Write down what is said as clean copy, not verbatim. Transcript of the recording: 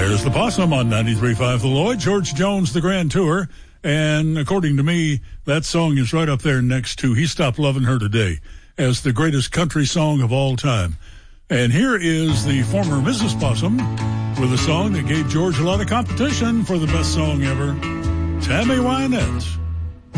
There's the Possum on 93.5 The Lloyd, George Jones, The Grand Tour. And according to me, that song is right up there next to He Stopped Loving Her Today as the greatest country song of all time. And here is the former Mrs. Possum with a song that gave George a lot of competition for the best song ever, Tammy Wynette.